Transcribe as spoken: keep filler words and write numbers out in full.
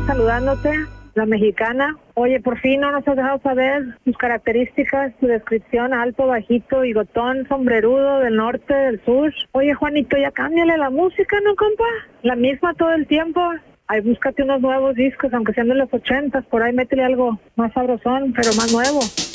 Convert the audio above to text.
saludándote, la mexicana. Oye, por fin no nos has dejado saber tus características, tu descripción, alto, bajito, bigotón, sombrerudo, del norte, del sur. Oye, Juanito, ya cámbiale la música, ¿no, compa? La misma todo el tiempo. Ay, búscate unos nuevos discos, aunque sean de los ochentas, por ahí métele algo más sabrosón, pero más nuevo.